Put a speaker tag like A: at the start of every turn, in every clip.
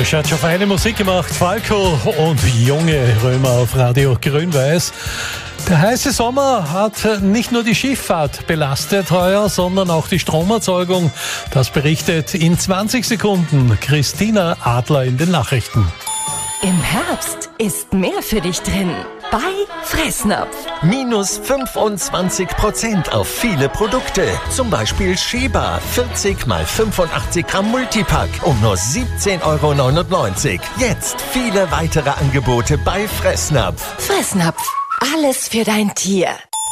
A: Frisch hat schon feine Musik gemacht, Falco und junge Römer auf Radio Grün-Weiß. Der heiße Sommer hat nicht nur die Schifffahrt belastet heuer, sondern auch die Stromerzeugung. Das berichtet in 20 Sekunden Christina Adler in den Nachrichten.
B: Im Herbst ist mehr für dich drin bei Fressnapf.
C: Minus 25% auf viele Produkte. Zum Beispiel Sheba 40 x 85 Gramm Multipack um nur 17,99 €. Jetzt viele weitere Angebote bei Fressnapf.
B: Fressnapf, alles für dein Tier.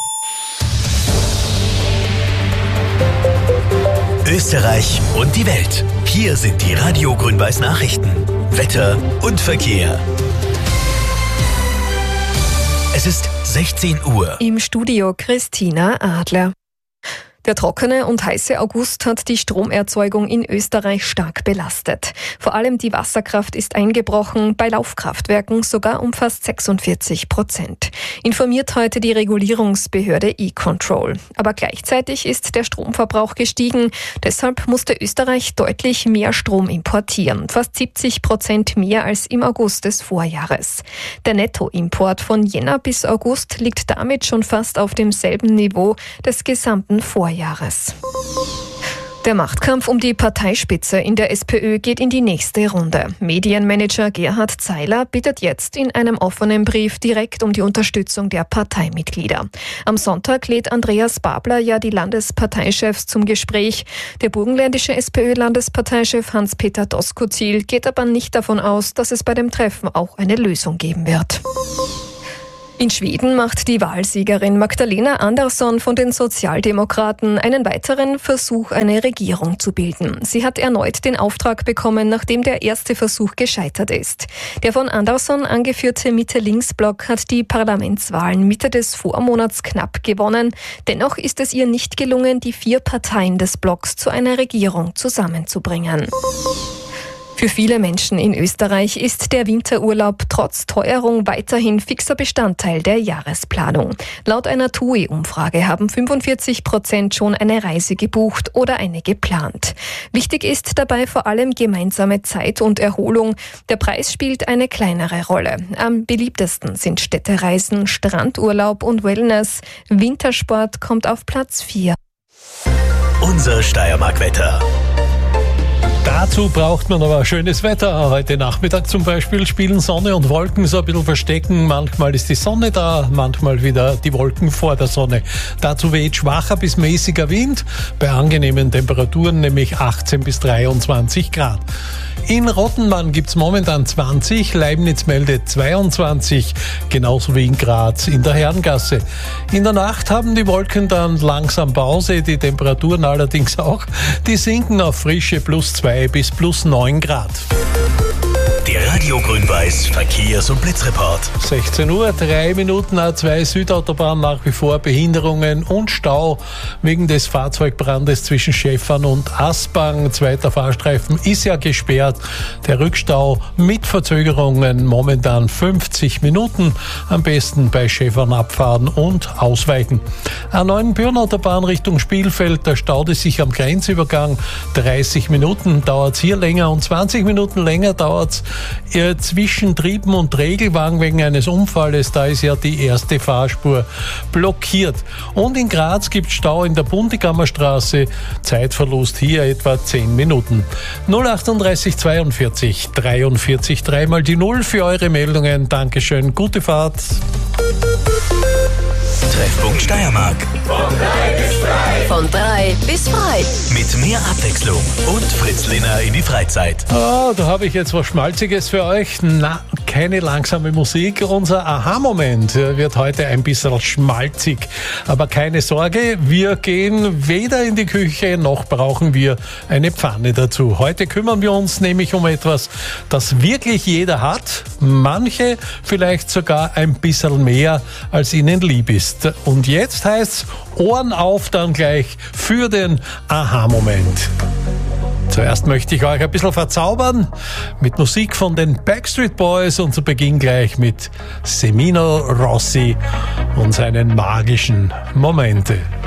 D: Österreich und die Welt. Hier sind die Radio Grün-Weiß Nachrichten. Wetter und Verkehr. Es ist 16 Uhr.
E: Im Studio Christina Adler. Der trockene und heiße August hat die Stromerzeugung in Österreich stark belastet. Vor allem die Wasserkraft ist eingebrochen, bei Laufkraftwerken sogar um fast 46%. Informiert heute die Regulierungsbehörde E-Control. Aber gleichzeitig ist der Stromverbrauch gestiegen. Deshalb musste Österreich deutlich mehr Strom importieren. Fast 70% mehr als im August des Vorjahres. Der Nettoimport von Jänner bis August liegt damit schon fast auf demselben Niveau des gesamten Vorjahres. Der Machtkampf um die Parteispitze in der SPÖ geht in die nächste Runde. Medienmanager Gerhard Zeiler bittet jetzt in einem offenen Brief direkt um die Unterstützung der Parteimitglieder. Am Sonntag lädt Andreas Babler ja die Landesparteichefs zum Gespräch. Der burgenländische SPÖ-Landesparteichef Hans-Peter Doskozil geht aber nicht davon aus, dass es bei dem Treffen auch eine Lösung geben wird. In Schweden macht die Wahlsiegerin Magdalena Andersson von den Sozialdemokraten einen weiteren Versuch, eine Regierung zu bilden. Sie hat erneut den Auftrag bekommen, nachdem der erste Versuch gescheitert ist. Der von Andersson angeführte Mitte-Links-Block hat die Parlamentswahlen Mitte des Vormonats knapp gewonnen. Dennoch ist es ihr nicht gelungen, die 4 Parteien des Blocks zu einer Regierung zusammenzubringen. Für viele Menschen in Österreich ist der Winterurlaub trotz Teuerung weiterhin fixer Bestandteil der Jahresplanung. Laut einer TUI-Umfrage haben 45% schon eine Reise gebucht oder eine geplant. Wichtig ist dabei vor allem gemeinsame Zeit und Erholung. Der Preis spielt eine kleinere Rolle. Am beliebtesten sind Städtereisen, Strandurlaub und Wellness. Wintersport kommt auf Platz 4.
D: Unser Steiermark-Wetter.
A: Dazu braucht man aber schönes Wetter. Heute Nachmittag zum Beispiel spielen Sonne und Wolken so ein bisschen verstecken. Manchmal ist die Sonne da, manchmal wieder die Wolken vor der Sonne. Dazu weht schwacher bis mäßiger Wind, bei angenehmen Temperaturen, nämlich 18 bis 23 Grad. In Rottenmann gibt's momentan 20, Leibniz meldet 22, genauso wie in Graz in der Herrengasse. In der Nacht haben die Wolken dann langsam Pause, die Temperaturen allerdings auch. Die sinken auf frische +2 bis +9 Grad.
D: Der Radio Grün-Weiß Verkehrs- und Blitzreport.
A: 16 Uhr, 3 Minuten A2 Südautobahn, nach wie vor Behinderungen und Stau wegen des Fahrzeugbrandes zwischen Schäffern und Aspang. Zweiter Fahrstreifen ist ja gesperrt. Der Rückstau mit Verzögerungen momentan 50 Minuten. Am besten bei Schäffern abfahren und ausweichen. A9 Bürnautobahn Richtung Spielfeld, da staut es sich am Grenzübergang. 30 Minuten dauert es hier länger und 20 Minuten länger dauert es zwischen Triepen und Regelwagen wegen eines Unfalles. Da ist ja die erste Fahrspur blockiert. Und in Graz gibt es Stau in der Bundekammerstraße. Zeitverlust hier etwa 10 Minuten. 038 42 43 3 die 0 für eure Meldungen. Dankeschön, gute Fahrt.
D: Treffpunkt Steiermark.
B: Von 3 bis frei.
D: Mit mehr Abwechslung und Fritz Lehner in die Freizeit.
A: Da habe ich jetzt was Schmalziges für euch. Na, keine langsame Musik. Unser Aha-Moment wird heute ein bisschen schmalzig. Aber keine Sorge, wir gehen weder in die Küche, noch brauchen wir eine Pfanne dazu. Heute kümmern wir uns nämlich um etwas, das wirklich jeder hat. Manche vielleicht sogar ein bisschen mehr, als ihnen lieb ist. Und jetzt heißt's Ohren auf dann gleich für den Aha-Moment. Zuerst möchte ich euch ein bisschen verzaubern mit Musik von den Backstreet Boys und zu Beginn gleich mit Semino Rossi und seinen magischen Momente.